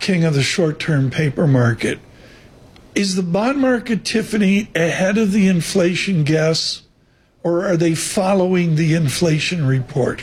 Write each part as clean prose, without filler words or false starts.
king of the short-term paper market. Is the bond market, Tiffany, ahead of the inflation guess, or are they following the inflation report?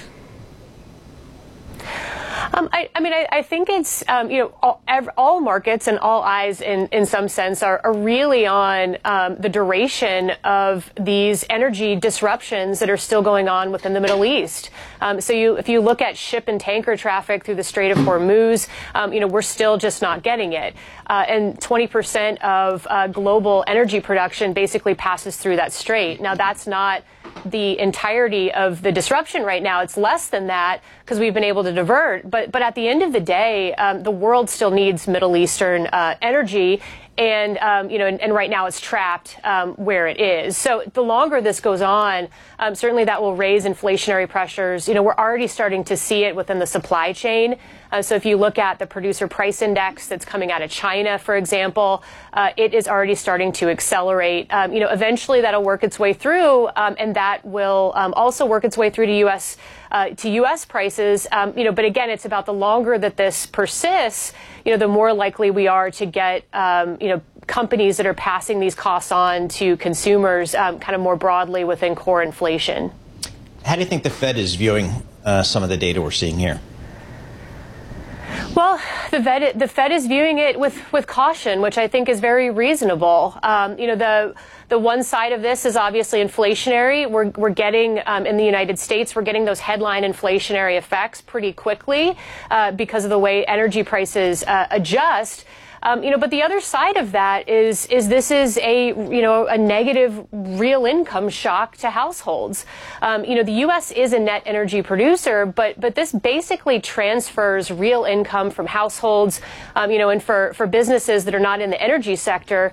I think it's, all markets and all eyes in some sense are really on the duration of these energy disruptions that are still going on within the Middle East. If you look at ship and tanker traffic through the Strait of Hormuz, we're still just not getting it. And 20% of global energy production basically passes through that strait. Now, that's not the entirety of the disruption right now. It's less than that because we've been able to divert. But at the end of the day, the world still needs Middle Eastern energy. And right now it's trapped where it is. So the longer this goes on, certainly that will raise inflationary pressures. We're already starting to see it within the supply chain. So if you look at the producer price index that's coming out of China, for example, it is already starting to accelerate. Eventually that'll work its way through, and that will also work its way through to U.S. prices. But again, it's about the longer that this persists, the more likely we are to get, companies that are passing these costs on to consumers kind of more broadly within core inflation. How do you think the Fed is viewing some of the data we're seeing here? Well, the Fed is viewing it with caution, which I think is very reasonable. The one side of this is obviously inflationary. We're getting, in the United States, we're getting those headline inflationary effects pretty quickly because of the way energy prices adjust. But the other side of that is this is a negative real income shock to households. The U.S. is a net energy producer, but this basically transfers real income from households, and for businesses that are not in the energy sector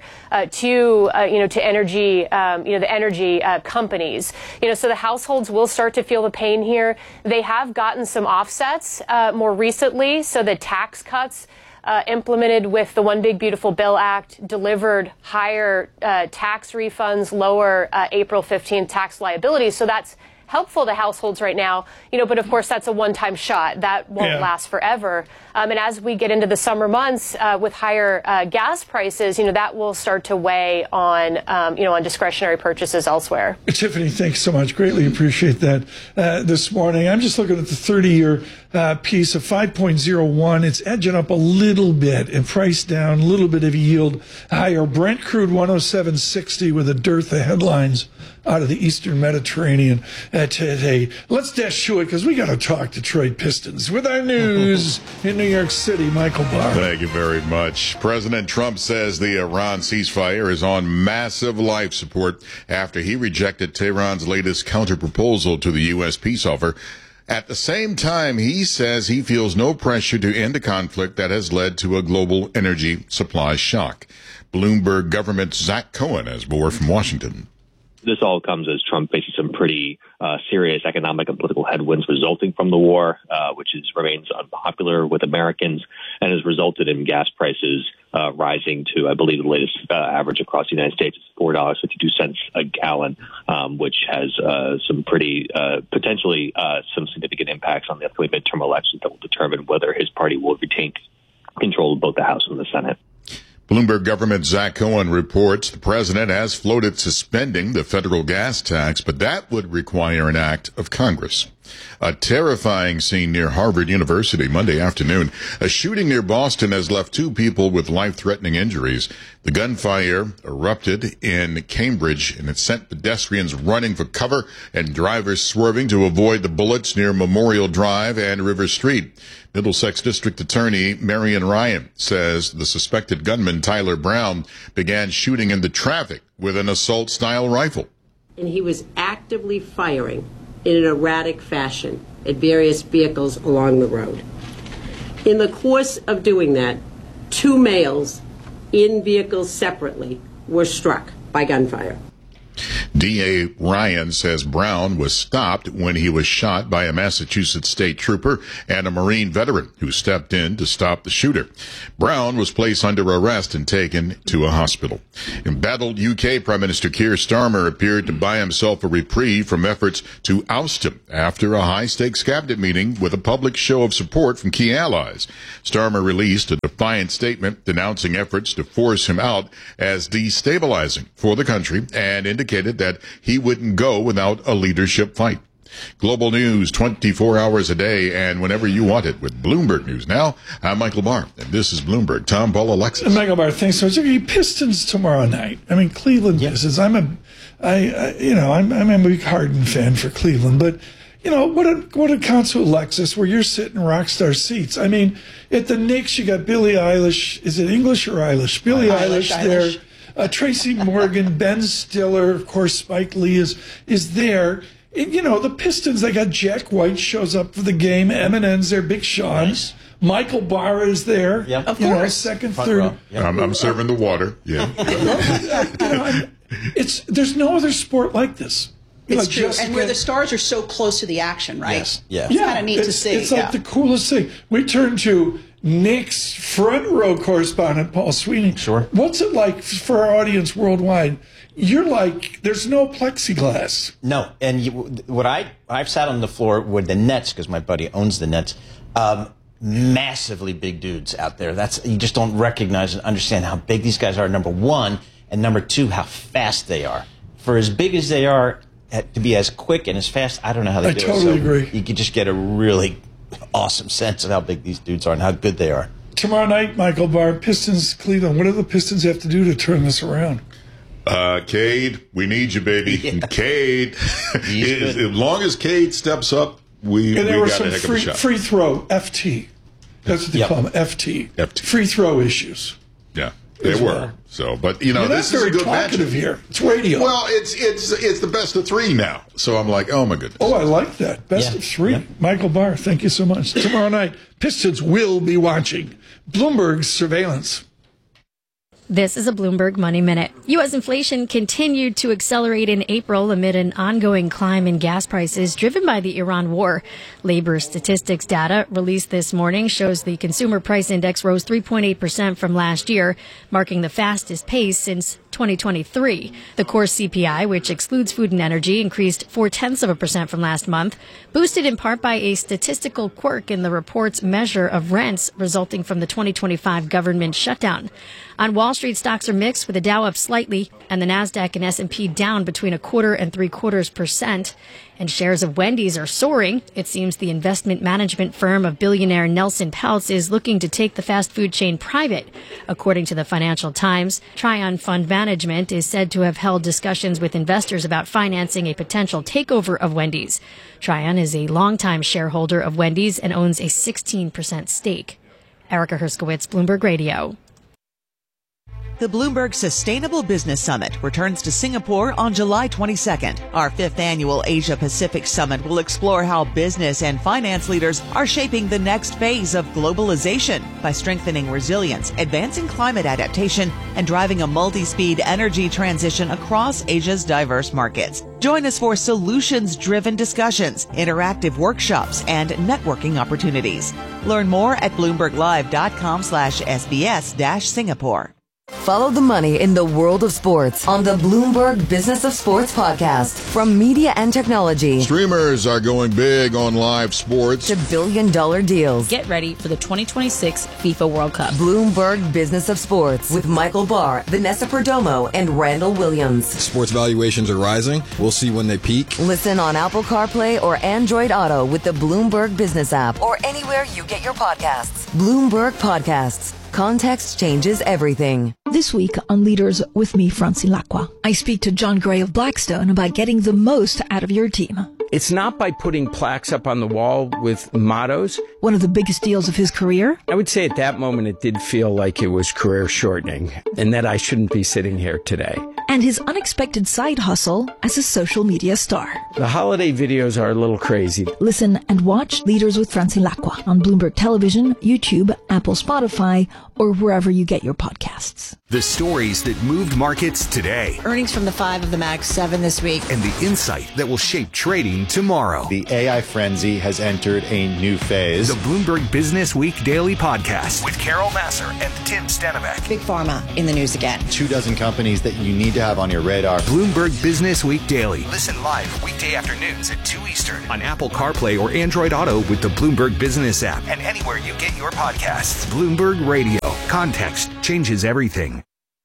to energy, the energy companies. So the households will start to feel the pain here. They have gotten some offsets more recently, so the tax cuts implemented with the One Big Beautiful Bill Act delivered higher tax refunds, lower April 15th tax liabilities. So that's helpful to households right now, but of course that's a one-time shot. That won't last forever. And as we get into the summer months with higher gas prices, that will start to weigh on, on discretionary purchases elsewhere. Tiffany, thanks so much. Greatly appreciate that this morning. I'm just looking at the 30-year piece of 5.01. It's edging up a little bit and price down, a little bit of yield higher. Brent crude 107.60 with a dearth of headlines out of the Eastern Mediterranean today. Let's dash to it because we got to talk Detroit Pistons with our news in New York City. Michael Barr. Thank you very much. President Trump says the Iran ceasefire is on massive life support after he rejected Tehran's latest counterproposal to the U.S. peace offer. At the same time, he says he feels no pressure to end a conflict that has led to a global energy supply shock. Bloomberg government Zach Cohen has more from Washington. This all comes as Trump faces some pretty serious economic and political headwinds resulting from the war, which remains unpopular with Americans and has resulted in gas prices rising to, I believe, the latest average across the United States is $4.52 a gallon, which has some pretty potentially some significant impacts on the upcoming midterm elections that will determine whether his party will retain control of both the House and the Senate. Bloomberg government Zach Cohen reports the president has floated suspending the federal gas tax, but that would require an act of Congress. A terrifying scene near Harvard University Monday afternoon. A shooting near Boston has left 2 people with life-threatening injuries. The gunfire erupted in Cambridge, and it sent pedestrians running for cover and drivers swerving to avoid the bullets near Memorial Drive and River Street. Middlesex District Attorney Marion Ryan says the suspected gunman, Tyler Brown, began shooting into traffic with an assault-style rifle. And he was actively firing in an erratic fashion at various vehicles along the road. In the course of doing that, 2 males in vehicles separately were struck by gunfire. D.A. Ryan says Brown was stopped when he was shot by a Massachusetts state trooper and a Marine veteran who stepped in to stop the shooter. Brown was placed under arrest and taken to a hospital. Embattled UK Prime Minister Keir Starmer appeared to buy himself a reprieve from efforts to oust him after a high-stakes cabinet meeting with a public show of support from key allies. Starmer released a defiant statement denouncing efforts to force him out as destabilizing for the country and indicated that he wouldn't go without a leadership fight. Global news 24 hours a day and whenever you want it with Bloomberg News. Now, I'm Michael Barr, and this is Bloomberg. Tom, Paul, Alexis. Michael Barr, thanks so much. Pistons tomorrow night. I mean, Cleveland Pistons. I'm a big Harden fan for Cleveland, but what accounts to Alexis where you're sitting in rock star seats? I mean, at the Knicks, you got Billie Eilish. Is it English or Eilish? Billie Eilish there. Tracy Morgan, Ben Stiller, of course, Spike Lee is there. The Pistons, they got Jack White shows up for the game. Eminem's there, Big Sean. Nice. Michael Barr is there. Yep. Of course. Second, third. Yep. I'm serving the water. Yeah. There's no other sport like this. It's true. And where the stars are so close to the action, right? Yes. Yeah. It's kind of neat to see. It's like the coolest thing. We turn to Knicks front row correspondent, Paul Sweeney. Sure. What's it like for our audience worldwide? You're like, there's no plexiglass. No. And I've sat on the floor with the Nets, because my buddy owns the Nets, massively big dudes out there. You just don't recognize and understand how big these guys are, number one, and number two, how fast they are. For as big as they are, to be as quick and as fast, I don't know how they do it. I totally agree. You could just get a really awesome sense of how big these dudes are and how good they are. Tomorrow night, Michael Barr, Pistons, Cleveland. What do the Pistons have to do to turn this around? Cade, we need you, baby. Yeah. Cade. As long as Cade steps up, we got a heck of a shot. Free throw, FT. That's what they call them, FT. Free throw issues. Yeah, they were. Well. So, but this is a good matchup here. It's radio. Well, it's the best of three now. So I'm like, oh my goodness. Oh, I like that. Best of three. Yeah. Michael Barr, thank you so much. Tomorrow night, Pistons will be watching Bloomberg's surveillance. This is a Bloomberg Money Minute. U.S. inflation continued to accelerate in April amid an ongoing climb in gas prices driven by the Iran war. Labor statistics data released this morning shows the consumer price index rose 3.8% from last year, marking the fastest pace since 2023. The core CPI, which excludes food and energy, increased 0.4% from last month, boosted in part by a statistical quirk in the report's measure of rents resulting from the 2025 government shutdown. On Wall Street, stocks are mixed, with the Dow up slightly and the Nasdaq and S&P down between 0.25% and 0.75%. And shares of Wendy's are soaring. It seems the investment management firm of billionaire Nelson Peltz is looking to take the fast food chain private. According to the Financial Times, Trion Fund Management is said to have held discussions with investors about financing a potential takeover of Wendy's. Trion is a longtime shareholder of Wendy's and owns a 16% stake. Erica Herskowitz, Bloomberg Radio. The Bloomberg Sustainable Business Summit returns to Singapore on July 22nd. Our 5th annual Asia Pacific Summit will explore how business and finance leaders are shaping the next phase of globalization by strengthening resilience, advancing climate adaptation, and driving a multi-speed energy transition across Asia's diverse markets. Join us for solutions-driven discussions, interactive workshops, and networking opportunities. Learn more at bloomberglive.com/SBS-Singapore. Follow the money in the world of sports on the Bloomberg Business of Sports podcast from media and technology. Streamers are going big on live sports to billion-dollar deals. Get ready for the 2026 FIFA World Cup. Bloomberg Business of Sports with Michael Barr, Vanessa Perdomo, and Randall Williams. Sports valuations are rising. We'll see when they peak. Listen on Apple CarPlay or Android Auto with the Bloomberg Business app or anywhere you get your podcasts. Bloomberg Podcasts. Context changes everything. This week on Leaders with me, Francine Lacqua, I speak to John Gray of Blackstone about getting the most out of your team. It's not by putting plaques up on the wall with mottos. One of the biggest deals of his career? I would say at that moment it did feel like it was career shortening and that I shouldn't be sitting here today. And his unexpected side hustle as a social media star. The holiday videos are a little crazy. Listen and watch Leaders with Francine Lacqua on Bloomberg Television, YouTube, Apple, Spotify, or wherever you get your podcasts. The stories that moved markets today. Earnings from the 5 of the Mag 7 this week. And the insight that will shape trading tomorrow. The AI frenzy has entered a new phase. The Bloomberg Business Week Daily Podcast with Carol Massar and Tim Stenbeck. Big Pharma in the news again. 24 companies that you need to have on your radar. Bloomberg Business Week Daily. Listen live weekday afternoons at 2 Eastern on Apple CarPlay or Android Auto with the Bloomberg Business app and anywhere you get your podcasts. Bloomberg Radio. Context changes everything.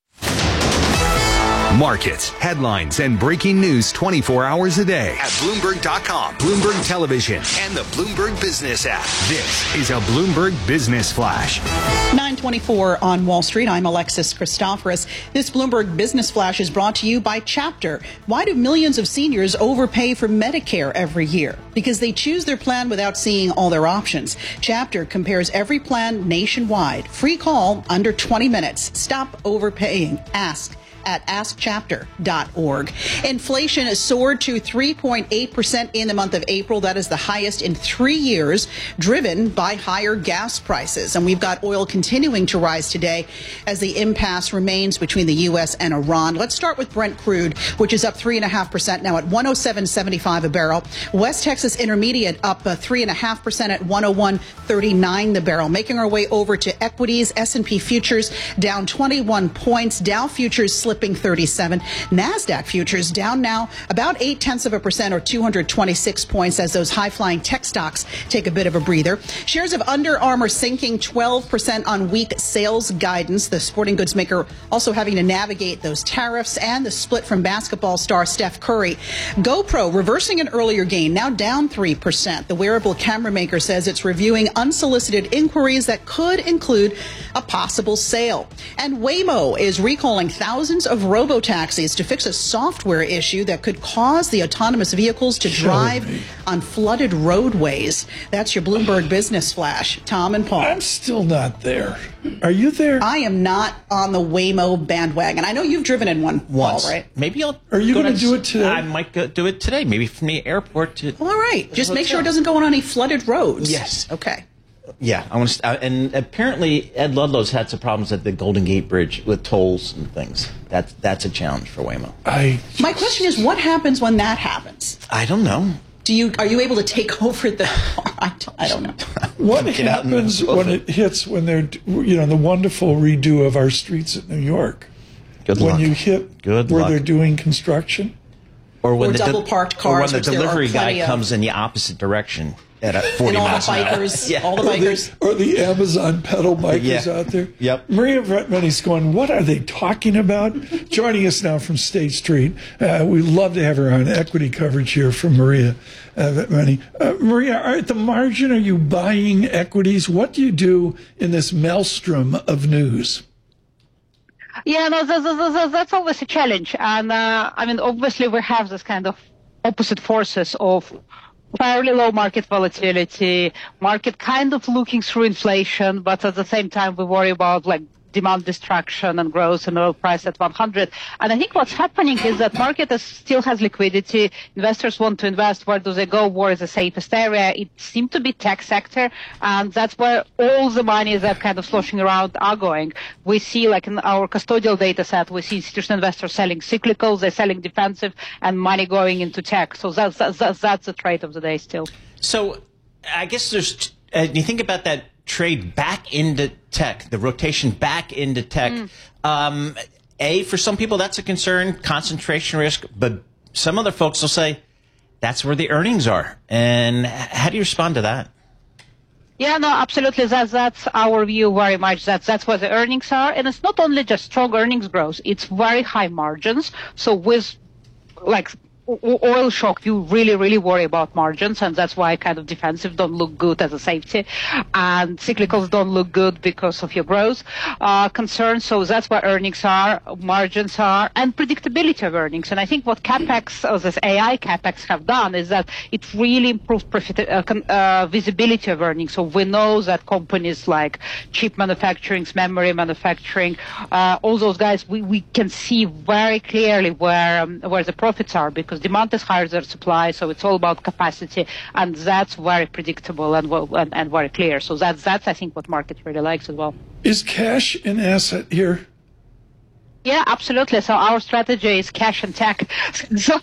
Markets, headlines, and breaking news 24 hours a day at Bloomberg.com, Bloomberg Television, and the Bloomberg Business app. This is a Bloomberg Business Flash. 9:24 on Wall Street. I'm Alexis Christoforous. This Bloomberg Business Flash is brought to you by Chapter. Why do millions of seniors overpay for Medicare every year? Because they choose their plan without seeing all their options. Chapter compares every plan nationwide. Free call under 20 minutes. Stop overpaying. Ask at askchapter.org. Inflation has soared to 3.8% in the month of April. That is the highest in 3 years, driven by higher gas prices. And we've got oil continuing to rise today as the impasse remains between the U.S. and Iran. Let's start with Brent crude, which is up 3.5% now at $107.75 a barrel. West Texas Intermediate up 3.5% at $101.39 the barrel. Making our way over to equities, S&P futures down 21 points. Dow futures slipping 37. NASDAQ futures down now about 0.8% or 226 points as those high-flying tech stocks take a bit of a breather. Shares of Under Armour sinking 12% on weak sales guidance. The sporting goods maker also having to navigate those tariffs and the split from basketball star Steph Curry. GoPro reversing an earlier gain, now down 3%. The wearable camera maker says it's reviewing unsolicited inquiries that could include a possible sale. And Waymo is recalling thousands of robo-taxis to fix a software issue that could cause the autonomous vehicles to drive on flooded roadways. That's your Bloomberg Business Flash. Tom and Paul. I'm still not there. Are you there? I am not on the Waymo bandwagon. I know you've driven in one, Once. Paul, right? Maybe I'll. Are you going to do it today? I might do it today. Maybe from the airport to. All right. Just make sure it doesn't go on any flooded roads. Yes. Okay. Yeah, I want to. And apparently, Ed Ludlow's had some problems at the Golden Gate Bridge with tolls and things. That's a challenge for Waymo. My question is, what happens when that happens? I don't know. Are you able to take over the? I don't know. What happens when it hits when they're the wonderful redo of our streets at New York? Good luck. When you hit where they're doing construction, or when the double parked cars, or when the delivery guy comes in the opposite direction. At 40 and all the miles bikers, all the bikers. Or the Amazon pedal bikers out there. Yep. Maria Vetmany's going, what are they talking about? Joining us now from State Street. We love to have her on equity coverage here from Maria Vetmany. Maria, at the margin, are you buying equities? What do you do in this maelstrom of news? Yeah, no, that's always a challenge. And obviously we have this kind of opposite forces of fairly low market volatility, market kind of looking through inflation, but at the same time we worry about demand destruction and growth and oil price at 100. And I think what's happening is that market still has liquidity. Investors want to invest. Where do they go? Where is the safest area? It seems to be tech sector, and that's where all the money that kind of sloshing around are going. We see, in our custodial data set, we see institutional investors selling cyclicals, they're selling defensive, and money going into tech. So that's the trade of the day still. So I guess there's, you think about that trade back into tech, the rotation back into tech. For some people, that's a concern, concentration risk, but some other folks will say that's where the earnings are. And how do you respond to that? Yeah, no, absolutely. That's our view very much. That's where the earnings are. And it's not only just strong earnings growth, it's very high margins. So with oil shock, you really, really worry about margins, and that's why kind of defensive don't look good as a safety, and cyclicals don't look good because of your growth concerns. So that's where earnings are, margins are, and predictability of earnings. And I think what CapEx, or this AI CapEx have done is that it really improved visibility of earnings. So we know that companies like chip manufacturing, memory manufacturing, all those guys, we can see very clearly where the profits are, because demand is higher than supply, so it's all about capacity, and that's very predictable and very clear. So that's I think what market really likes as well. Is cash an asset here? Yeah, absolutely. So our strategy is cash and tech. So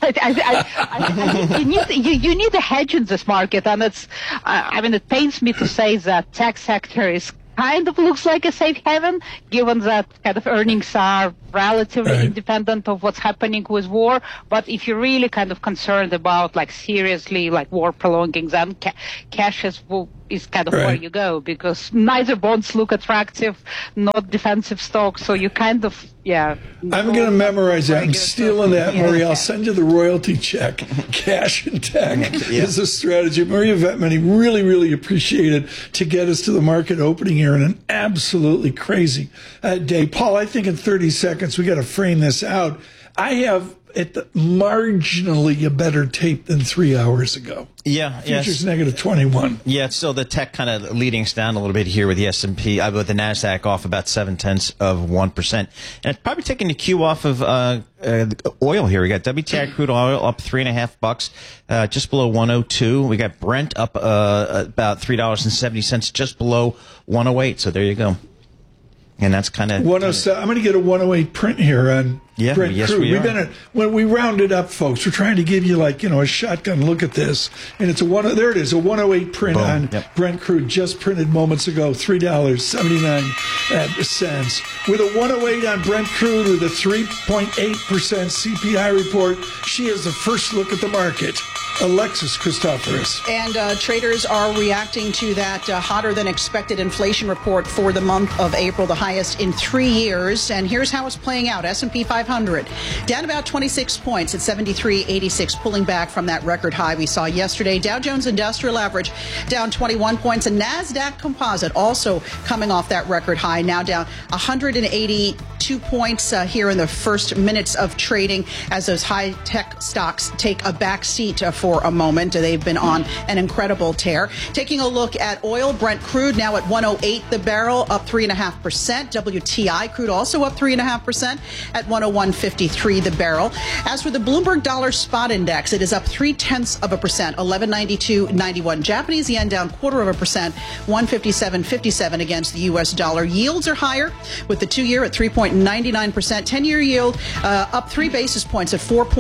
I think you need a hedge in this market, and it pains me to say that tech sector is kind of looks like a safe haven, given that kind of earnings are relatively independent of what's happening with war. But if you're really kind of concerned about seriously war prolonging, then cash is is kind of where you go, because neither bonds look attractive, not defensive stocks. So you kind of, I'm going to memorize that. I'm stealing that, Marie. I'll send you the royalty check. Cash and tech is a strategy. Maria Vetmany, really, really appreciated to get us to the market opening here in an absolutely crazy day. Paul, I think in 30 seconds we got to frame this out. I have marginally a better tape than 3 hours ago. Futures negative 21. Yeah, it's still the tech kind of leading us down a little bit here with the S&P, with the NASDAQ off about 0.7%. And it's probably taking the cue off of oil here. We got WTI crude oil up $3.50, just below 102. We got Brent up about $3.70, just below 108. So there you go. And that's kind of 107. I'm going to get a 108 print here on Brent crude. When we round it up, folks, we're trying to give you a shotgun look at this, and it's there it is, a 108 print on Brent crude, just printed moments ago, $3.79 with a 108 on Brent crude with a 3.8% CPI report. She has the first look at the market. Alexis Christoforous. And traders are reacting to that hotter than expected inflation report for the month of April, the highest in 3 years. And here's how it's playing out. S&P 500 down about 26 points at 73.86, pulling back from that record high we saw yesterday. Dow Jones Industrial Average down 21 points. And NASDAQ Composite also coming off that record high, now down 182 points here in the first minutes of trading as those high-tech stocks take a back seat for a moment. They've been on an incredible tear. Taking a look at oil, Brent crude now at 108 the barrel, up 3.5%. WTI crude also up 3.5% at 101.53 the barrel. As for the Bloomberg Dollar Spot Index, it is up 0.3%, 1192.91. Japanese yen down 0.25%, 157.57 against the U.S. dollar. Yields are higher, with the 2-year at 3.99%, 10-year yield up 3 basis points at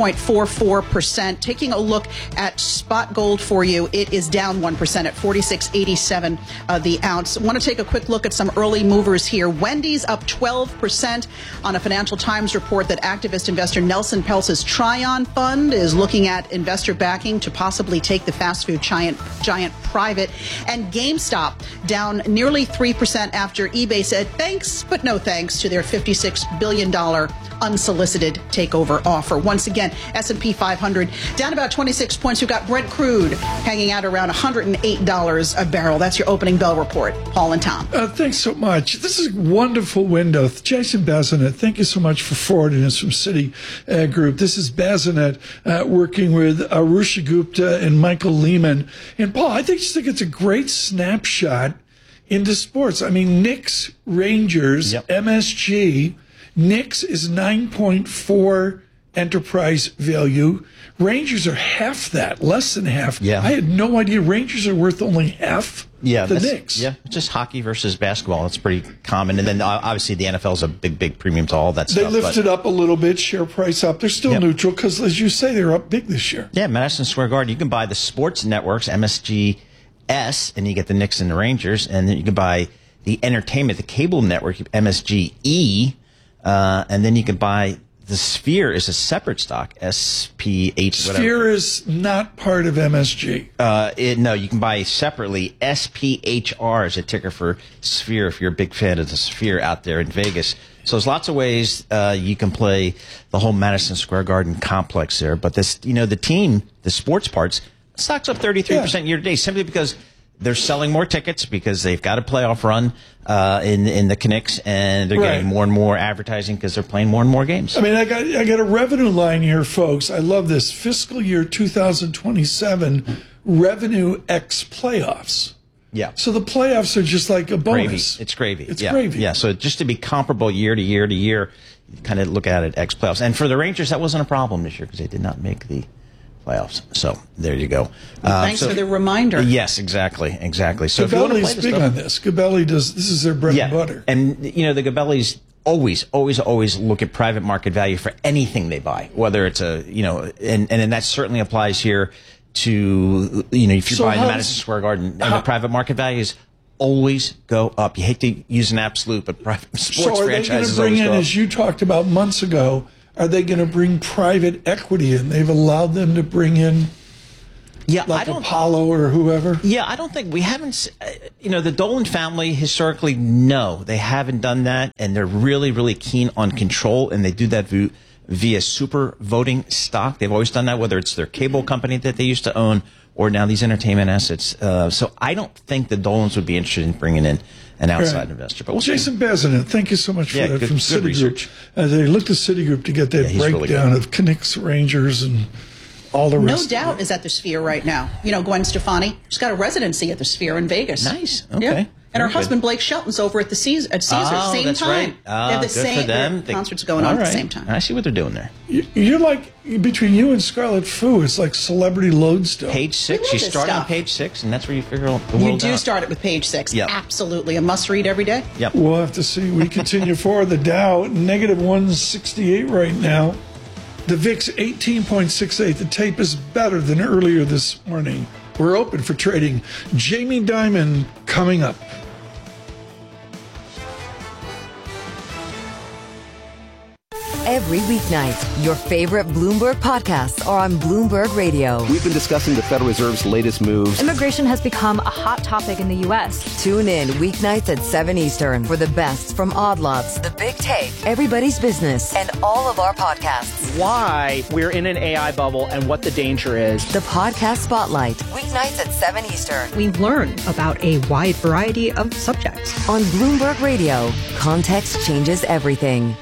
4.44%. Taking a look at spot gold for you, it is down 1% at 46.87 the ounce. Want to take a quick look at some early movers here. Wendy's up 12% on a Financial Times report that activist investor Nelson Peltz's Tryon Fund is looking at investor backing to possibly take the fast food giant private. And GameStop down nearly 3% after eBay said thanks, but no thanks to their $56 billion unsolicited takeover offer. Once again, S&P 500 down about 26 points. We've got Brent crude hanging out around $108 a barrel. That's your opening bell report. Paul and Tom. Thanks so much. This is a wonderful window. Jason Bazinet, thank you so much for forwarding us from Citigroup. This is Bazinet working with Arusha Gupta and Michael Lehman. And Paul, I think it's a great snapshot into sports. I mean, Knicks, Rangers, MSG. Knicks is 9.4 enterprise value. Rangers are half that, less than half. I had no idea Rangers are worth only half the Knicks. Just hockey versus basketball. It's pretty common. And then obviously the NFL is a big premium to all that they stuff. They lifted up a little bit, share price up. They're still neutral because, as you say, they're up big this year. Yeah, Madison Square Garden. You can buy the sports networks, MSG-S, and you get the Knicks and the Rangers. And then you can buy the entertainment, the cable network, MSG-E. And then you can buy the Sphere is a separate stock, SPH. Sphere is not part of MSG. No, you can buy separately. SPHR is a ticker for Sphere if you're a big fan of the Sphere out there in Vegas. So there's lots of ways you can play the whole Madison Square Garden complex there. But this, the team, the sports parts, stock's up 33% year to date simply because they're selling more tickets because they've got a playoff run in the Knicks, and they're getting more and more advertising because they're playing more and more games. I mean, I got a revenue line here, folks. I love this. Fiscal year 2027 revenue X playoffs. Yeah. So the playoffs are just like a bonus. It's gravy. It's gravy. Yeah. So just to be comparable year to year to year, you kind of look at it X playoffs. And for the Rangers, that wasn't a problem this year because they did not make the playoffs. So there you go. Thanks for the reminder. Yes, exactly. So Gabelli's big on this. Gabelli this is their bread and butter. And the Gabellis always look at private market value for anything they buy, whether it's and that certainly applies here to, if you're buying the Madison Square Garden, and the private market values always go up. You hate to use an absolute, but private sports franchises always go up. As you talked about months ago, are they going to bring private equity in? They've allowed them to bring in Yeah, like Apollo or whoever? Yeah, I don't think we haven't, the Dolan family historically, no, they haven't done that. And they're really, really keen on control. And they do that via super voting stock. They've always done that, whether it's their cable company that they used to own or now these entertainment assets. So I don't think the Dolans would be interested in bringing in an outside investor. But Jason Bazinet, thank you so much for that from Citigroup. They looked to Citigroup to get that breakdown really of Knicks, Rangers, and all the rest. No Doubt is at the Sphere right now. Gwen Stefani, she's got a residency at the Sphere in Vegas. Nice. Okay. Yeah. And her husband, Blake Shelton's over at the Caesars, same that's time. Right. They have the good same for them. concerts going on at the same time. I see what they're doing there. You're like, between you and Scarlett Fu, it's like celebrity lodestone. Page 6. You start on page 6, and that's where you figure out the world You do out. start it with page 6. Yep. Absolutely. A must read every day. Yep. We'll have to see. We continue forward. The Dow, negative 168 right now. The VIX, 18.68. The tape is better than earlier this morning. We're open for trading. Jamie Dimon coming up. Every weeknight, your favorite Bloomberg podcasts are on Bloomberg Radio. We've been discussing the Federal Reserve's latest moves. Immigration has become a hot topic in the U.S. Tune in weeknights at 7 Eastern for the best from Odd Lots, The Big Take, Everybody's Business, and all of our podcasts. Why we're in an AI bubble and what the danger is. The Podcast Spotlight, weeknights at 7 Eastern. We learn about a wide variety of subjects. On Bloomberg Radio, context changes everything.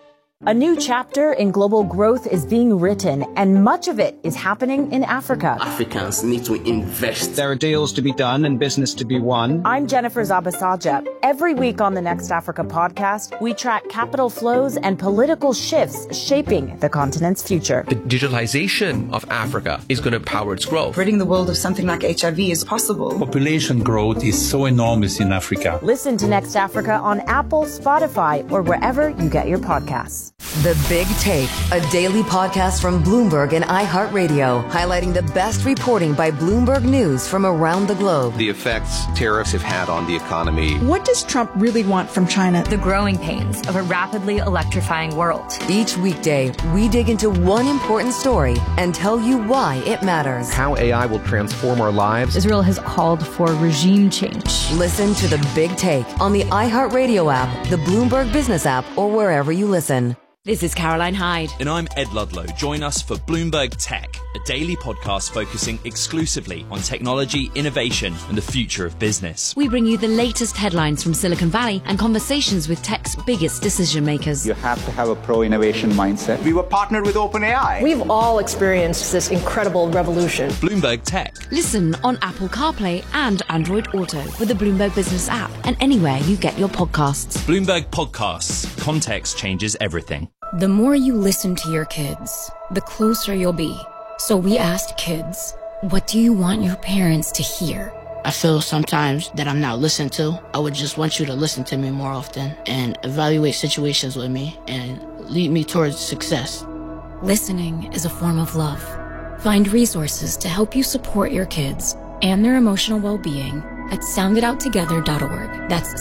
A new chapter in global growth is being written, and much of it is happening in Africa. Africans need to invest. There are deals to be done and business to be won. I'm Jennifer Zabasaja. Every week on the Next Africa podcast, we track capital flows and political shifts shaping the continent's future. The digitalization of Africa is going to power its growth. Ridding the world of something like HIV is possible. Population growth is so enormous in Africa. Listen to Next Africa on Apple, Spotify, or wherever you get your podcasts. The Big Take, a daily podcast from Bloomberg and iHeartRadio, highlighting the best reporting by Bloomberg News from around the globe. The effects tariffs have had on the economy. What does Trump really want from China? The growing pains of a rapidly electrifying world. Each weekday, we dig into one important story and tell you why it matters. How AI will transform our lives. Israel has called for regime change. Listen to The Big Take on the iHeartRadio app, the Bloomberg Business app, or wherever you listen. This is Caroline Hyde. And I'm Ed Ludlow. Join us for Bloomberg Tech, a daily podcast focusing exclusively on technology, innovation, and the future of business. We bring you the latest headlines from Silicon Valley and conversations with tech's biggest decision makers. You have to have a pro-innovation mindset. We were partnered with OpenAI. We've all experienced this incredible revolution. Bloomberg Tech. Listen on Apple CarPlay and Android Auto with the Bloomberg Business app and anywhere you get your podcasts. Bloomberg Podcasts. Context changes everything. The more you listen to your kids, the closer you'll be. So we asked kids, what do you want your parents to hear? I feel sometimes that I'm not listened to. I would just want you to listen to me more often and evaluate situations with me and lead me towards success. Listening is a form of love. Find resources to help you support your kids and their emotional well-being at sounditouttogether.org. That's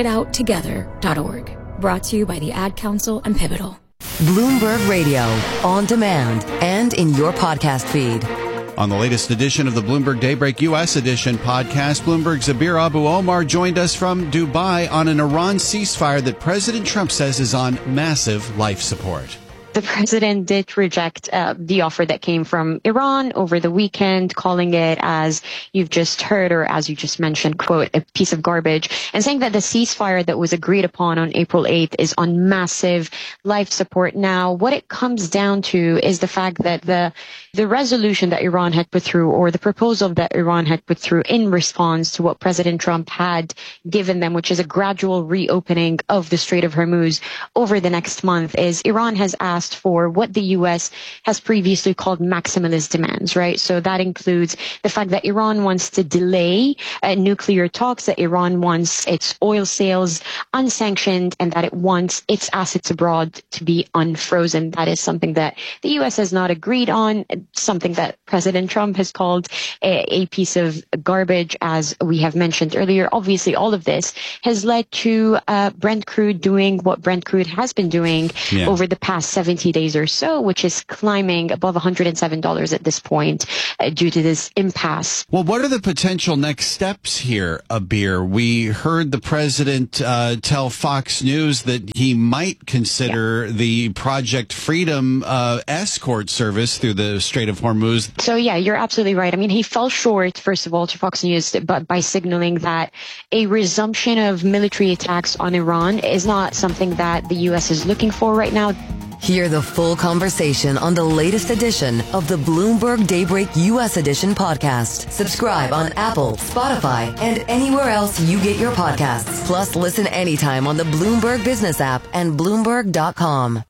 sounditouttogether.org. Brought to you by the Ad Council and Pivotal. Bloomberg Radio, on demand and in your podcast feed. On the latest edition of the Bloomberg Daybreak U.S. edition podcast, Bloomberg's Zabir Abu Omar joined us from Dubai on an Iran ceasefire that President Trump says is on massive life support. The president did reject the offer that came from Iran over the weekend, calling it, as you've just heard, or as you just mentioned, quote, a piece of garbage, and saying that the ceasefire that was agreed upon on April 8th is on massive life support. Now, what it comes down to is the fact that the resolution that Iran had put through, or the proposal that Iran had put through in response to what President Trump had given them, which is a gradual reopening of the Strait of Hormuz over the next month, is Iran has asked for what the U.S. has previously called maximalist demands, right? So that includes the fact that Iran wants to delay nuclear talks, that Iran wants its oil sales unsanctioned, and that it wants its assets abroad to be unfrozen. That is something that the U.S. has not agreed on, something that President Trump has called a piece of garbage, as we have mentioned earlier. Obviously, all of this has led to Brent crude doing what Brent crude has been doing over the past 7 70 days or so, which is climbing above $107 at this point due to this impasse. Well, what are the potential next steps here, Abir? We heard the president tell Fox News that he might consider the Project Freedom escort service through the Strait of Hormuz. So, yeah, you're absolutely right. I mean, he fell short, first of all, to Fox News, but by signaling that a resumption of military attacks on Iran is not something that the U.S. is looking for right now. Hear the full conversation on the latest edition of the Bloomberg Daybreak U.S. Edition podcast. Subscribe on Apple, Spotify, and anywhere else you get your podcasts. Plus, listen anytime on the Bloomberg Business app and Bloomberg.com.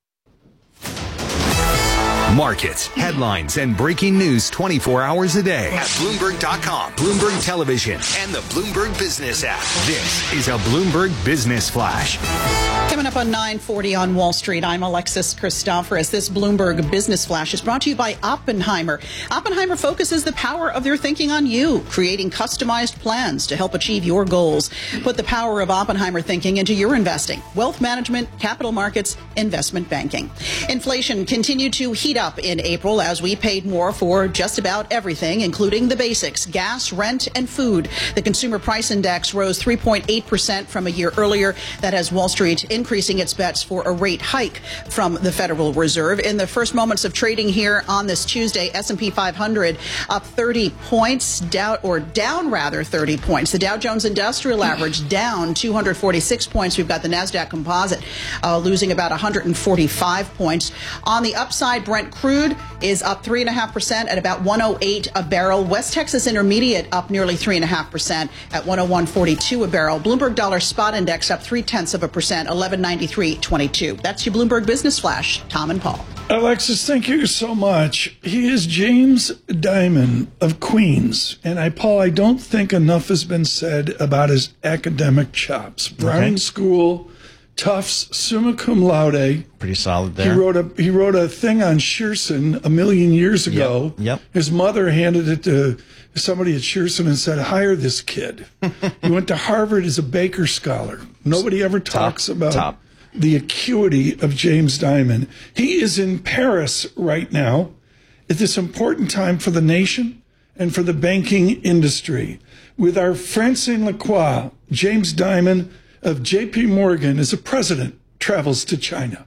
Markets, headlines, and breaking news 24 hours a day at Bloomberg.com, Bloomberg Television, and the Bloomberg Business app. This is a Bloomberg Business Flash. Coming up on 9:40 on Wall Street, I'm Alexis Christoforous. This Bloomberg Business Flash is brought to you by Oppenheimer. Oppenheimer focuses the power of their thinking on you, creating customized plans to help achieve your goals. Put the power of Oppenheimer thinking into your investing, wealth management, capital markets, investment banking. Inflation continued to heat up in April as we paid more for just about everything, including the basics, gas, rent, and food. The Consumer Price Index rose 3.8% from a year earlier. That has Wall Street increasing its bets for a rate hike from the Federal Reserve. In the first moments of trading here on this Tuesday, S&P 500 up 30 points, down 30 points. The Dow Jones Industrial Average down 246 points. We've got the NASDAQ Composite losing about 145 points. On the upside, Brent crude is up 3.5% at about 108 a barrel. West Texas Intermediate up nearly 3.5% at 101.42 a barrel. Bloomberg Dollar Spot Index up 0.3%, 1193.22. That's your Bloomberg Business Flash. Tom and Paul. Alexis, thank you so much. He is James Dimon of Queens. And Paul, I don't think enough has been said about his academic chops. Browning School, Tufts, summa cum laude. Pretty solid there. He wrote a thing on Shearson a million years ago. Yep. His mother handed it to somebody at Shearson and said, hire this kid. He went to Harvard as a Baker Scholar. Nobody ever talks about the acuity of James Dimon. He is in Paris right now at this important time for the nation and for the banking industry. With our Francine Lacroix, James Dimon of JP Morgan as a president travels to China.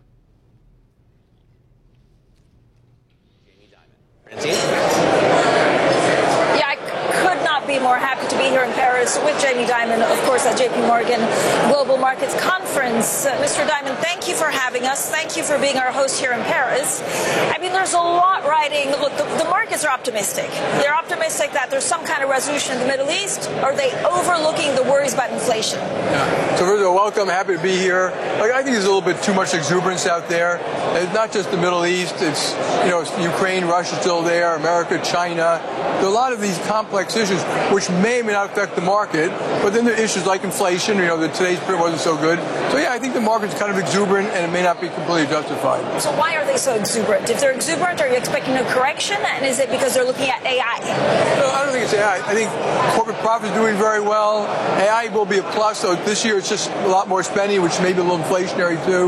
Yeah, I could not be more happy to be here in Paris with Jamie Dimon, of course, at JP Morgan Global Markets Conference. Mr. Dimon, thank you for having us. Thank you for being our host here in Paris. I mean, there's a lot riding. Look, the markets are optimistic. They're optimistic that there's some kind of resolution in the Middle East. Are they overlooking the worries about inflation? Yeah. So first of all, welcome. Happy to be here. I think there's a little bit too much exuberance out there. It's not just the Middle East. It's, Ukraine, Russia still there, America, China. There are a lot of these complex issues which may or may not affect the market, but then there are issues like inflation. Today's print wasn't so good. So yeah, I think the market's kind of exuberant and it may not be completely justified. So why are they so exuberant? If they're exuberant, are you expecting a correction? And is it because they're looking at AI? No, I don't think it's AI. I think corporate profit is doing very well. AI will be a plus. So this year it's just a lot more spending, which may be a little inflationary too.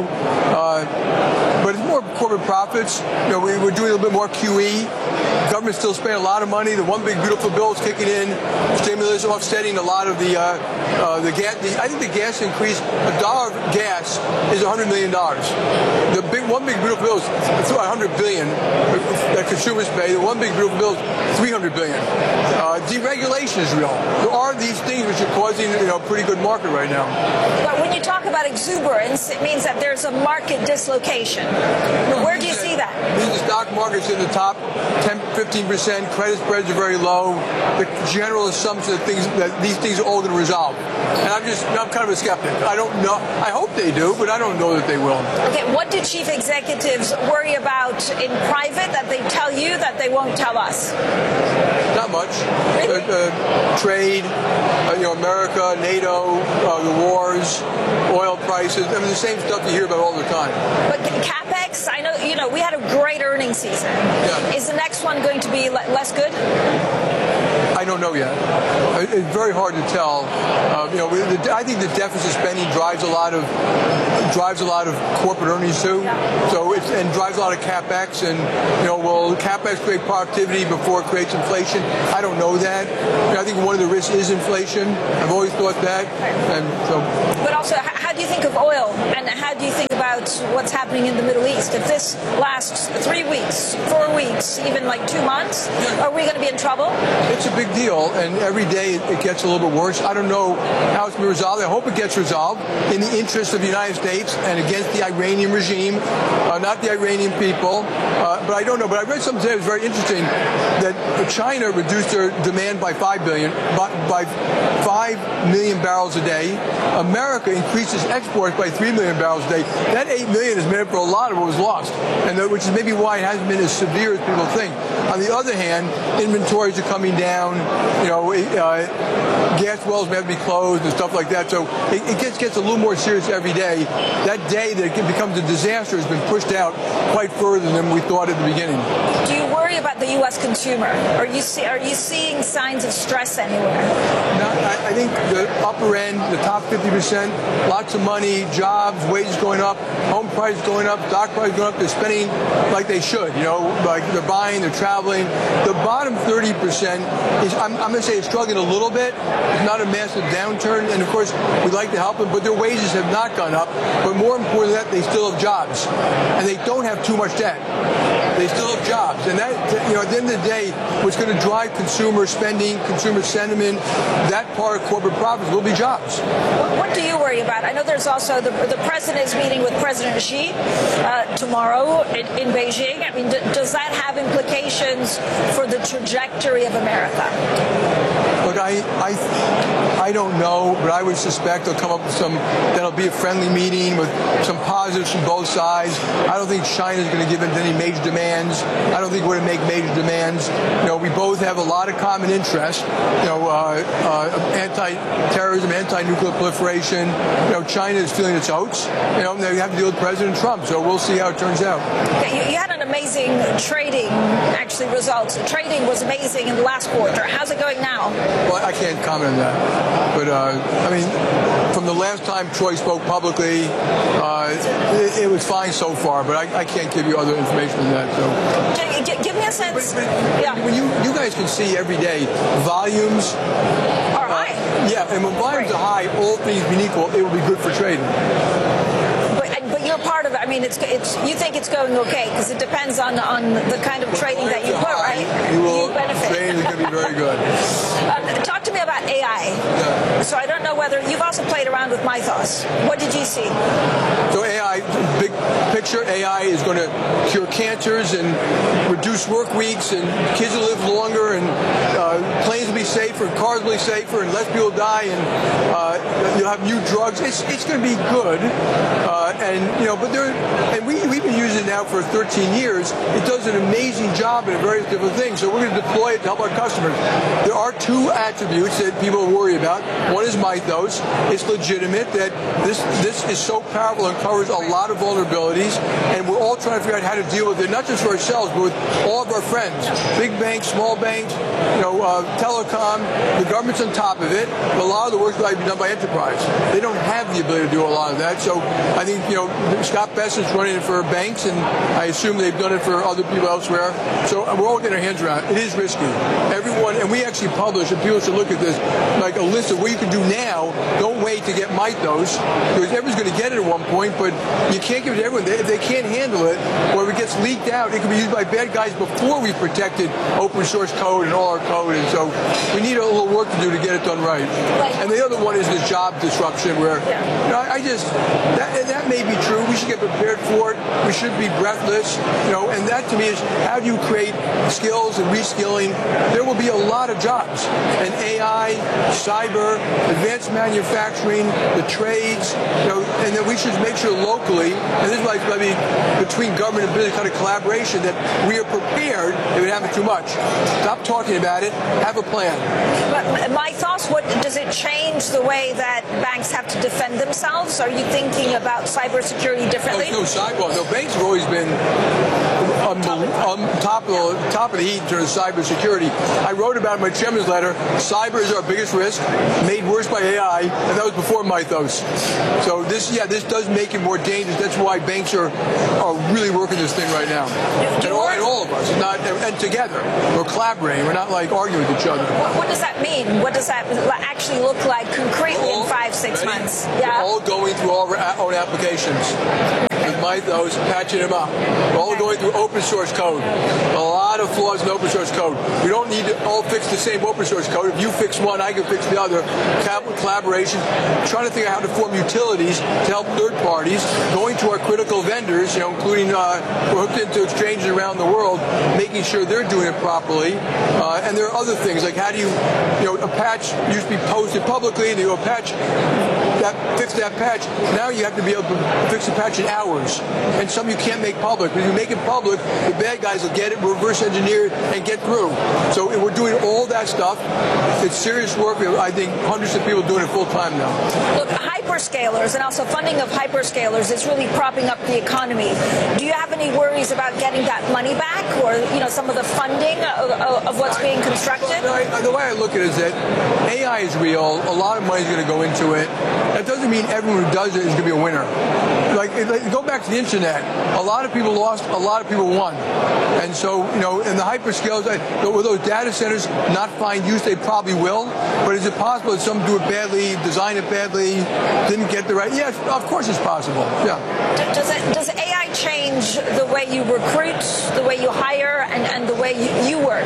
But it's more corporate profits. We're doing a little bit more QE. Government's still spending a lot of money. The One Big Beautiful Bill is kicking in. Stimulus offsetting a lot of the gas. I think the gas increase, $1 of gas is $100 million. The One Big Beautiful Bill is $100 billion that consumers pay. The One Big Beautiful Bill is $300 billion. Deregulation is real. There are these things which are causing a pretty good market right now. But when you talk about exuberance, it means that there's a market dislocation. Where do you see that? The stock market's in the top 10, 15%. Credit spreads are very low. The general assumption that these things are all going to resolve. And I'm kind of a skeptic. I don't know. I hope they do, but I don't know that they will. Okay, what do chief executives worry about in private that they tell you that they won't tell us? Not much. Really? Trade, America, NATO, the wars, oil prices. I mean, the same stuff you hear about all the time. But CapEx, I know, we had a great earnings season. Yeah. Is the next one going to be less good? I don't know yet. It's very hard to tell. I think the deficit spending drives a lot of corporate earnings too. So and drives a lot of capex. And will capex create productivity before it creates inflation? I don't know that. I think one of the risks is inflation. I've always thought that. And so. But also, how do you think of oil, and how do you think about what's happening in the Middle East? If this lasts 3 weeks, 4 weeks, even like 2 months, are we going to be in trouble? It's a big deal, and every day it gets a little bit worse. I don't know how it's going to be resolved. I hope it gets resolved in the interest of the United States and against the Iranian regime, not the Iranian people. But I don't know. But I read something today that was very interesting, that China reduced their demand by 5 million barrels a day. America increased its exports by 3 million barrels a day. That 8 million has made up for a lot of what was lost, and which is maybe why it hasn't been as severe as people think. On the other hand, inventories are coming down. Gas wells may have to be closed and stuff like that. So it gets a little more serious every day. That day that it becomes a disaster has been pushed out quite further than we thought at the beginning. Do you worry about the U.S. consumer? Are you seeing signs of stress anywhere? No, I think the upper end, the top 50%, lots of money, jobs, wages going up, home prices going up, stock prices going up. They're spending like they should. Like they're buying, they're traveling. The bottom 30% is, I'm going to say, it's struggling a little bit. It's not a massive downturn, and of course we'd like to help them, but their wages have not gone up. But more important than that, they still have jobs, and they don't have too much debt. They still have jobs, and that, at the end of the day, what's going to drive consumer spending, consumer sentiment, that part of corporate profits will be jobs. What do you worry about? I know there's also the president is meeting with President Xi tomorrow in Beijing. I mean, does that have implications for the trajectory of America? Look, I don't know, but I would suspect they'll come up with that'll be a friendly meeting with some positives from both sides. I don't think China's going to give in to any major demands. I don't think we're going to make major demands. We both have a lot of common interests. Anti-terrorism, anti-nuclear proliferation. China is feeling its oats. They have to deal with President Trump, so we'll see how it turns out. Okay, you had an amazing trading, results. The trading was amazing in the last quarter. How's it going now? Well, I can't comment on that. But, from the last time Troy spoke publicly, it was fine so far, but I can't give you other information than that. So. Give me a sense. When you guys can see every day, volumes are high. And when volumes are high, all things being equal, it will be good for trading. But you're part of it. I mean, you think it's going okay because it depends on the kind of trading that you put, right? You benefit. Trading is going to be very good. Talk to me about AI. Yeah. So I don't know whether you've also played around with Mythos. What did you see? So AI, big picture, AI is going to cure cancers and reduce work weeks, and kids will live longer, and planes will be safer, cars will be safer, and less people die, and you'll have new drugs. It's going to be good. We've been using it now for 13 years. It does an amazing job in various different things. So we're going to deploy it to help our customers. There are two attributes that people worry about. One is Mythos. It's legitimate that this is so powerful and covers a lot of vulnerabilities, and we're all trying to figure out how to deal with it, not just for ourselves, but with all of our friends, big banks, small banks, telecom. The government's on top of it. But a lot of the work's got to be done by enterprise. They don't have the ability to do a lot of that. So I think Scott Bessett's running it for banks, and I assume they've done it for other people elsewhere. So we're all getting our hands around it. It is risky. And we actually publish, and people should look at this, like a list of what you can do now. Don't wait to get Mythos, because everyone's going to get it at one point, but you can't give it to everyone. If they can't handle it, or if it gets leaked out, it can be used by bad guys before we protected open source code and all our code. And so we need a little work to do to get it done right. And the other one is this job disruption, where that may be true. We should get prepared for it. We should be breathless, and that to me is, how do you create skills and reskilling? There will be a lot of jobs, and AI, cyber, advanced manufacturing, the trades, and then we should make sure locally, and this is like maybe between government and business kind of collaboration, that we are prepared if it happens too much. Stop talking about it. Have a plan. But my thoughts, does it change the way that banks have to defend themselves? Are you thinking about cybersecurity differently? No, banks have always been top of the heat in terms of cybersecurity. I wrote about in my chairman's letter, cyber is our biggest risk, made worse by AI, and that was before Mythos. So this does make it more dangerous. That's why banks are really working this thing right now. And all of us, and together. We're collaborating. We're not like arguing with each other. What does that mean? What does that actually look like concretely in 5-6 months? Yeah. We're all going through all our own applications. With Mythos, patching them up. We're all going through open source code. A lot of flaws in open source code. We don't need to all fix the same open source code. If you fix one, I can fix the other. Collaboration. Trying to figure out how to form utilities to help third parties. Going to our critical vendors, including we're hooked into exchanges around the world, making sure they're doing it properly. And there are other things like how do you a patch used to be posted publicly, and you patch fix that patch. Now you have to be able to fix the patch in hours, and some you can't make public. When you make it public, the bad guys will get it, reverse engineer, and get through. So we're doing all that stuff. It's serious work. I think hundreds of people doing it full time now. Look, hyperscalers and also funding of hyperscalers is really propping up the economy. Do you have any worries about getting that money back, or some of the funding of what's being constructed? The way I look at it is that AI is real. A lot of money is going to go into it. That doesn't mean everyone who does it is going to be a winner. Go back to the internet. A lot of people lost, a lot of people won. And so, in the hyperscalers, will those data centers not find use? They probably will. But is it possible that some do it badly, design it badly, didn't get the right? Yeah, of course it's possible. Yeah. Does AI change the way you recruit, the way you hire, and the way you work?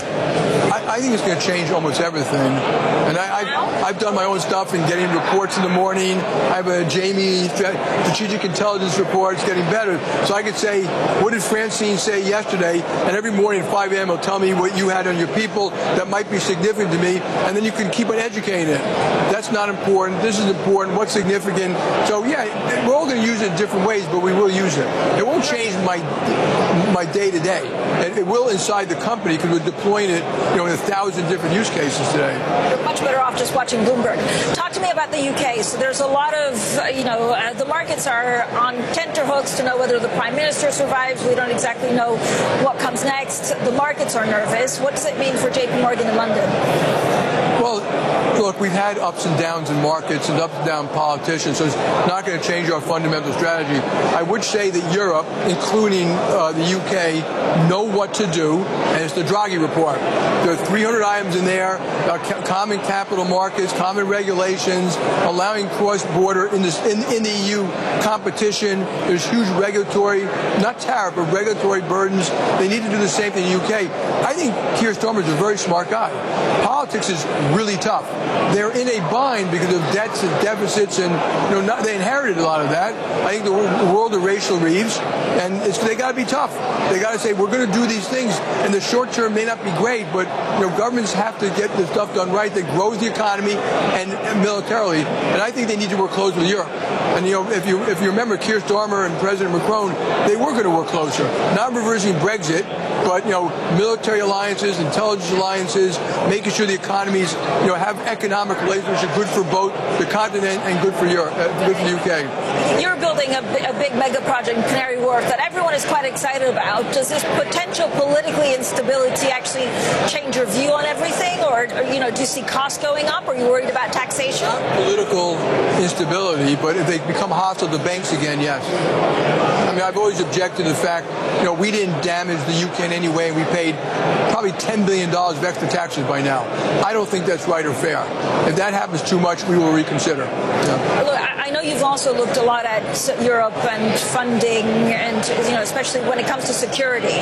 I think it's going to change almost everything. And I've done my own stuff in getting reports in the morning. I have a Jamie strategic intelligence report. It's getting better. So I could say, what did Francine say yesterday? And every morning at 5 a.m. it'll tell me what you had on your people that might be significant to me. And then you can keep on educating it. That's not important. This is important. What's significant? So, yeah, we're all going to use it in different ways, but we will use it. It won't change my day-to-day. It will inside the company because we're deploying it in 1,000 different use cases today. You're much better off just watching Bloomberg. Talk to me about the UK. So there's a lot of, the markets are on tenterhooks to know whether the Prime Minister survives. We don't exactly know what comes next. The markets are nervous. What does it mean for JP Morgan in London? Well, look, we've had ups and downs in markets and up and down politicians, so it's not going to change our fundamental strategy. I would say that Europe, including the UK, know what to do, and it's the Draghi report. There are 300 items in there, common capital markets, common regulations, allowing cross-border in the EU competition. There's huge regulatory, not tariff, but regulatory burdens. They need to do the same thing in the UK. I think Keir Starmer is a very smart guy. Politics is really tough. They're in a bind because of debts and deficits, and they inherited a lot of that. I think the world of Rachel Reeves, and they got to be tough. They got to say we're going to do these things. In the short term, may not be great, but governments have to get the stuff done right that grows the economy and militarily. And I think they need to work close with Europe. And if you remember, Keir Starmer and President Macron, they were going to work closer, not reversing Brexit, but military alliances, intelligence alliances, making sure the economies have economic relations which are good for both the continent and good for Europe, good for the UK. You're building a big mega project in Canary Wharf that everyone is quite excited about. Does this potential political instability actually change your view on everything, or do you see costs going up? Are you worried about taxation? Not political instability, but if they become hostile to banks again, yes. I mean, I've always objected to the fact, we didn't damage the UK in any way, and we paid probably $10 billion of extra taxes by now. I don't think that's right or fair. If that happens too much, we will reconsider. Yeah. Look, I know you've also looked a lot at Europe and funding, and especially when it comes to security.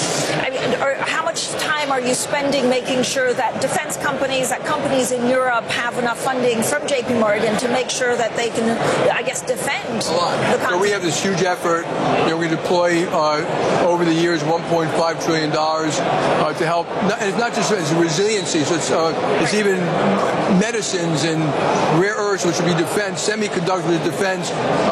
How much time are you spending making sure that defense companies, that companies in Europe have enough funding from JP Morgan to make sure that they can, defend the country? So we have this huge effort. We deploy over the years $1.5 trillion to help. And it's not just resiliency. So it's even medicines and rare earths, which would be defense, semiconductors, defense. But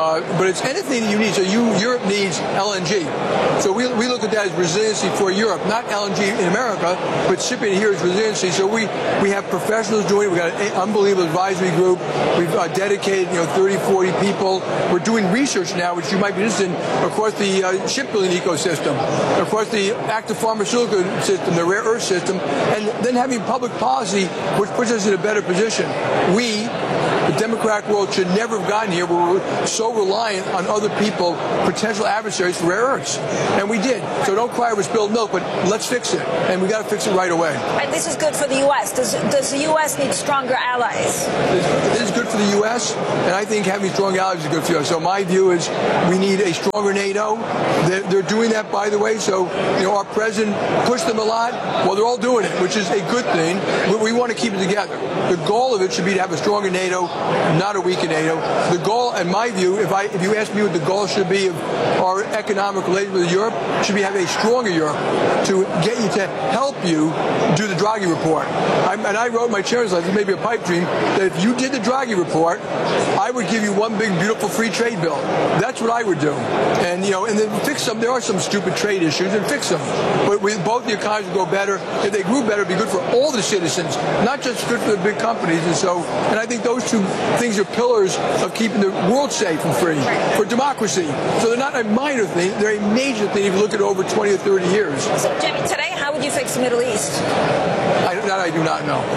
it's anything that you need. So Europe needs LNG. So we look at that as resiliency for Europe, not LNG in America, but shipping here is resiliency. So we have professionals doing it. We've got an unbelievable advisory group. We've dedicated 30, 40 people. We're doing research now, which you might be interested in, across the shipbuilding ecosystem, across the active pharmaceutical system, the rare earth system, and then having public policy which puts us in a better position. We, the democratic world, should never have gotten here where we're so reliant on other people, potential adversaries for rare earths. And we did. So don't cry over spilled milk, but let's fix it. And we got to fix it right away. And this is good for the U.S. Does the U.S. need stronger allies? This is good for the U.S., and I think having strong allies is good for us. So my view is we need a stronger NATO. They're doing that, by the way. So, our president pushed them a lot. Well, they're all doing it, which is a good thing. We want to keep it together. The goal of it should be to have a stronger NATO, not a weaker NATO. The goal, in my view, if you ask me what the goal should be of our economic relations with Europe, should be have a stronger Europe to get you to help you do the Draghi report. And I wrote my chairman's letter, maybe a pipe dream, that if you did the Draghi report, I would give you one big, beautiful free trade bill. That's what I would do. And, and then fix them. There are some stupid trade issues, and fix them. But with both the economies would go better. If they grew better, it'd be good for all the citizens, not just good for the big companies. And I think those two things are pillars of keeping the world safe and free for democracy. So they're not a minor thing. They're a major thing if you look at over 20 or 30 years. So, Jimmy, today, how would you fix the Middle East? I do not know.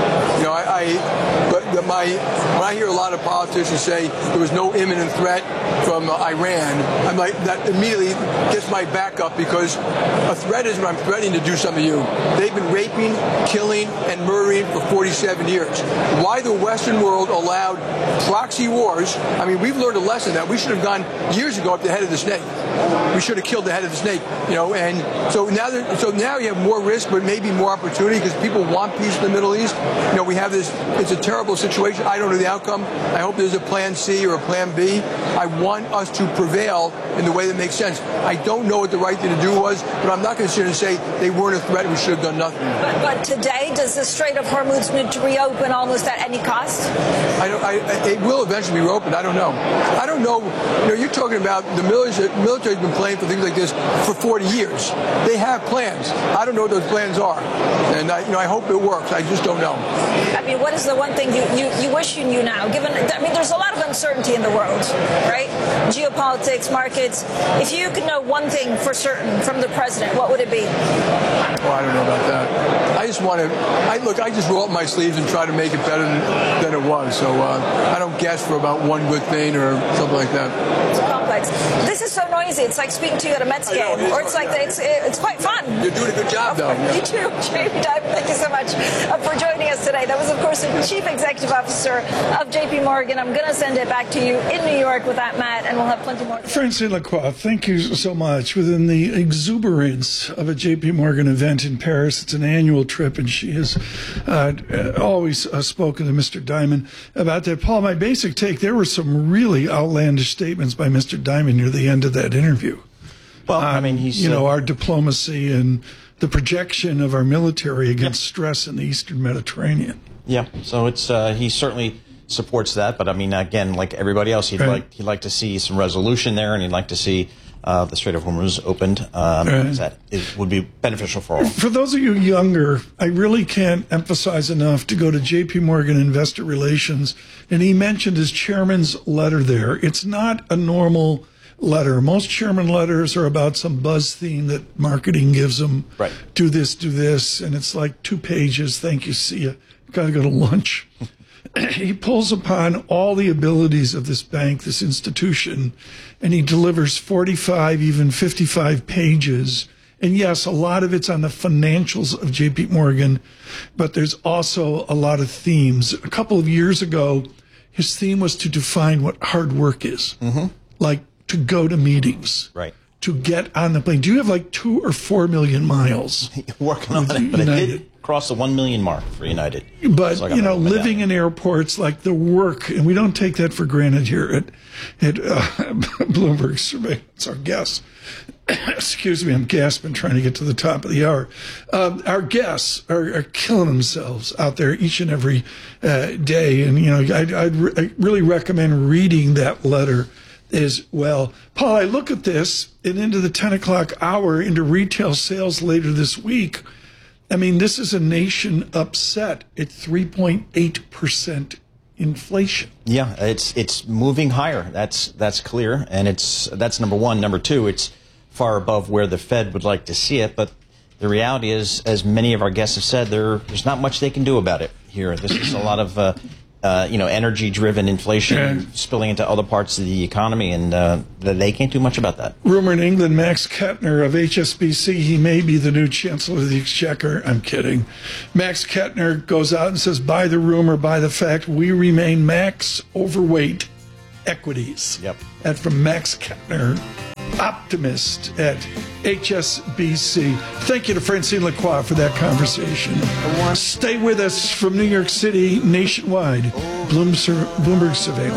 When I hear a lot of politicians say there was no imminent threat from Iran, I'm like, that immediately gets my back up, because a threat is when I'm threatening to do something to you. They've been raping, killing, and murdering for 47 years. Why the Western world allowed proxy wars? I mean, we've learned a lesson that we should have gone years ago up the head of the snake. We should have killed the head of the snake, and so now you have more risk, but maybe more opportunity, because people want peace in the Middle East. We have this, it's a terrible situation. I don't know the outcome. I hope there's a plan C or a plan B. I want us to prevail in the way that makes sense. I don't know what the right thing to do was, but I'm not going to sit and say they weren't a threat and we should have done nothing. But today, does the Strait of Hormuz need to reopen almost at any cost? It will eventually be reopened. I don't know. You're talking about the military's been playing for things like this for 40 years. They have plans. I don't know what those plans are. And I hope it works. I just don't know. I mean, what is the one thing you wish you knew now? There's a lot of uncertainty in the world, right? Geopolitics, markets. If you could know one thing for certain from the president, what would it be? Oh, I don't know about that. I just want to. I just roll up my sleeves and try to make it better than it was. So I don't guess for about one good thing or something like that. It's complex. This is so noisy. It's like speaking to you at a Mets game, or it's like it's quite fun. You're doing a good job, though. You too, Jamie Dimon. Thank you so much for joining us today. That was, of course, the Chief Executive Officer of JP Morgan. I'm going to send it back to you in New York with that, Matt, and we'll have plenty more. Francine Lacroix, thank you so much. Within the exuberance of a JP Morgan event in Paris, it's an annual trip, and she has always spoken to Mr. Dimon about that. Paul, my basic take, there were some really outlandish statements by Mr. Dimon near the end of that interview. Well, I mean, he's our diplomacy and the projection of our military against stress in the Eastern Mediterranean. Yeah, so it's he certainly supports that, but I mean, again, like everybody else, he'd like to see some resolution there, and he'd like to see the Strait of Hormuz opened. That would be beneficial for all. For those of you younger, I really can't emphasize enough to go to JP Morgan Investor Relations, and he mentioned his chairman's letter there. It's not a normal letter. Most chairman letters are about some buzz theme that marketing gives them. Right. Do this, and it's like 2 pages. Thank you. See you. Got to go to lunch. He pulls upon all the abilities of this bank, this institution, and he delivers 45, even 55 pages. And yes, a lot of it's on the financials of JP Morgan, but there's also a lot of themes. A couple of years ago, his theme was to define what hard work is. Mm-hmm. Like to go to meetings. Right. To get on the plane. Do you have like 2 or 4 million miles? Working on it, but it did cross the 1 million mark for United. But, so living in airports, like the work, and we don't take that for granted here at Bloomberg Surveillance, our guests. Excuse me, I'm gasping trying to get to the top of the hour. Our guests are killing themselves out there each and every day. And, I really recommend reading that letter as well. Paul, I look at this and into the 10 o'clock hour, into retail sales later this week. I mean, this is a nation upset at 3.8% inflation. Yeah, it's moving higher. That's clear, and that's number one. Number two, it's far above where the Fed would like to see it. But the reality is, as many of our guests have said, there's not much they can do about it here. This is a lot of energy-driven inflation spilling into other parts of the economy, and they can't do much about that. Rumor in England, Max Kettner of HSBC, he may be the new Chancellor of the Exchequer. I'm kidding. Max Kettner goes out and says, by the rumor, by the fact, we remain max overweight equities. Yep. And from Max Kettner, optimist at HSBC. Thank you to Francine Lacroix for that conversation. Stay with us from New York City nationwide. Bloomberg Surveillance.